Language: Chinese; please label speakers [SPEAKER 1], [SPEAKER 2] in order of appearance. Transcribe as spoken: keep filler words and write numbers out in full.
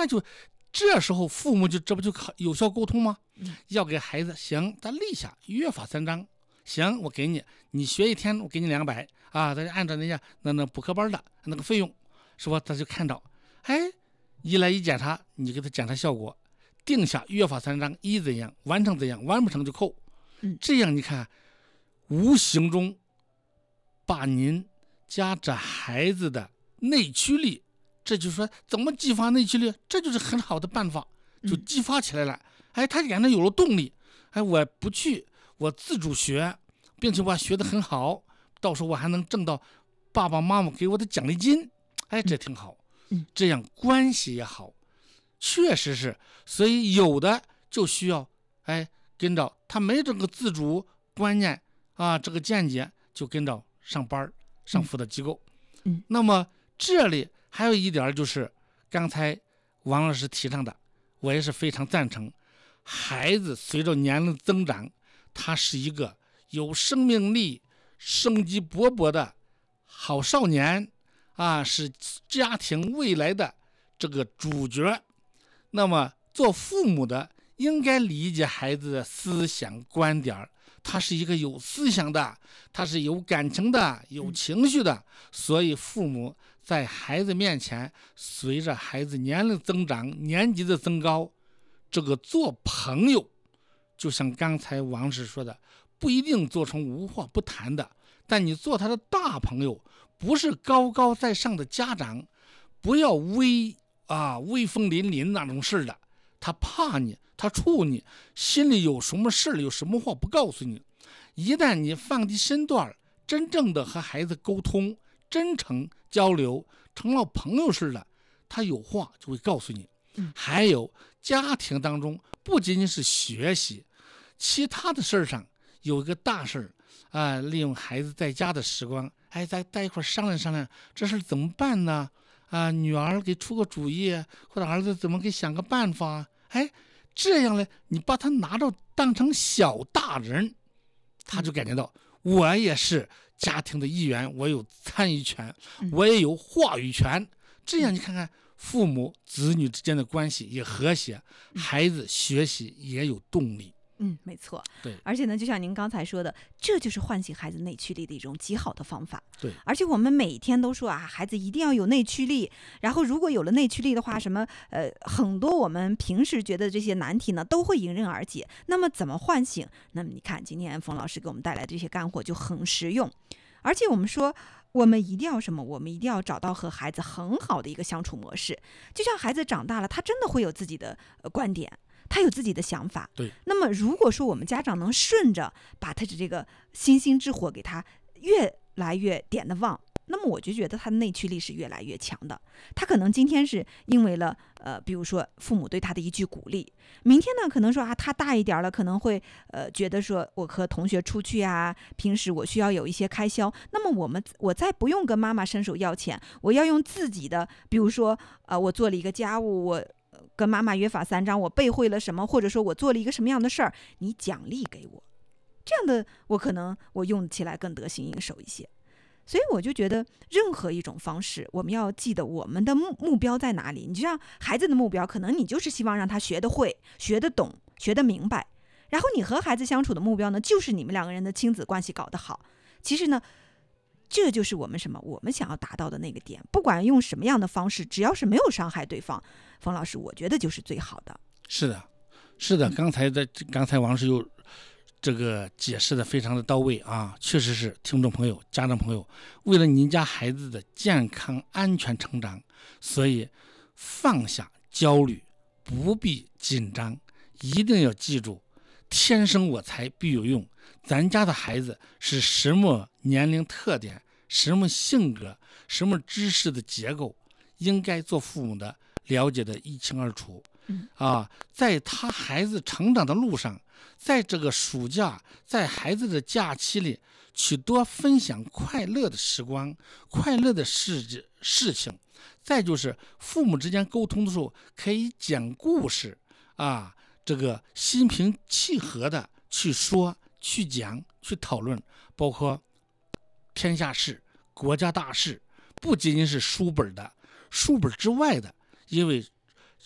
[SPEAKER 1] 那就这时候父母就这不就有效沟通吗？嗯、要给孩子行，他立下约法三章，行，我给你，你学一天我给你两百啊，他就按照人家那那补课班的那个费用，是吧？他就看到，哎，一来一检查，你给他检查效果，定下约法三章，一怎样完成怎样，完不成就扣。
[SPEAKER 2] 嗯，
[SPEAKER 1] 这样你看，无形中把您家这孩子的内驱力，这就是说怎么激发内驱力，这就是很好的办法，就激发起来了。嗯、哎，他感觉有了动力，哎，我不去，我自主学，并且我学得很好，到时候我还能挣到爸爸妈妈给我的奖励金，哎，这挺好。
[SPEAKER 2] 嗯，
[SPEAKER 1] 这样关系也好，确实是。所以有的就需要，哎，跟着他没这个自主观念啊，这个见解，就跟着上班上辅导机构。
[SPEAKER 2] 嗯，
[SPEAKER 1] 那么这里还有一点就是刚才王老师提倡的，我也是非常赞成。孩子随着年龄增长，他是一个有生命力、生机勃勃的好少年啊，是家庭未来的这个主角。那么做父母的应该理解孩子的思想观点，他是一个有思想的，他是有感情的，有情绪的。所以父母在孩子面前，随着孩子年龄增长，年级的增高，这个做朋友，就像刚才王师说的，不一定做成无话不谈的，但你做他的大朋友，不是高高在上的家长，不要威啊威风凛凛那种事的，他怕你，他怵你，心里有什么事，有什么话不告诉你。一旦你放低身段，真正的和孩子沟通，真诚交流，成了朋友似的，他有话就会告诉你。
[SPEAKER 2] 嗯、
[SPEAKER 1] 还有家庭当中不仅仅是学习，其他的事上有一个大事啊、呃，利用孩子在家的时光，哎，在在一块商量商量，这事怎么办呢？啊、呃，女儿给出个主意，或者儿子怎么给想个办法？哎，这样呢，你把他拿到当成小大人，他就感觉到我也是家庭的一员，我有参与权，我也有话语权。这样你看看，父母子女之间的关系也和谐，孩子学习也有动力。
[SPEAKER 2] 嗯，没错。
[SPEAKER 1] 对，
[SPEAKER 2] 而且呢，就像您刚才说的，这就是唤醒孩子内驱力的一种极好的方法。
[SPEAKER 1] 对，
[SPEAKER 2] 而且我们每天都说啊，孩子一定要有内驱力。然后，如果有了内驱力的话，什么呃，很多我们平时觉得这些难题呢，都会迎刃而解。那么，怎么唤醒？那么你看，今天冯老师给我们带来的这些干货就很实用。而且我们说，我们一定要什么？我们一定要找到和孩子很好的一个相处模式。就像孩子长大了，他真的会有自己的、呃、观点。他有自己的想法，
[SPEAKER 1] 对。
[SPEAKER 2] 那么如果说我们家长能顺着把他的这个星星之火给他越来越点得旺，那么我就觉得他的内驱力是越来越强的。他可能今天是因为了呃，比如说父母对他的一句鼓励，明天呢可能说啊，他大一点了，可能会呃觉得说我和同学出去啊，平时我需要有一些开销，那么我们我再不用跟妈妈伸手要钱，我要用自己的，比如说呃，我做了一个家务，我跟妈妈约法三章，我背会了什么，或者说我做了一个什么样的事儿，你奖励给我，这样的我可能我用起来更得心应手一些。所以我就觉得任何一种方式，我们要记得我们的目目标在哪里。你就像孩子的目标，可能你就是希望让他学得会、学得懂、学得明白，然后你和孩子相处的目标呢，就是你们两个人的亲子关系搞得好。其实呢，这就是我们什么？我们想要达到的那个点，不管用什么样的方式，只要是没有伤害对方，冯老师，我觉得就是最好的。
[SPEAKER 1] 是的，是的，刚才的刚才王师又这个解释的非常的到位啊，确实是听众朋友、家长朋友，为了您家孩子的健康安全成长，所以放下焦虑，不必紧张，一定要记住，天生我材必有用。咱家的孩子是什么年龄特点，什么性格，什么知识的结构，应该做父母的了解的一清二楚。
[SPEAKER 2] 嗯
[SPEAKER 1] 啊，在他孩子成长的路上，在这个暑假，在孩子的假期里，去多分享快乐的时光，快乐的事事情。再就是父母之间沟通的时候，可以讲故事啊，这个心平气和的去说、去讲、去讨论，包括天下事、国家大事，不仅仅是书本的，书本之外的。因为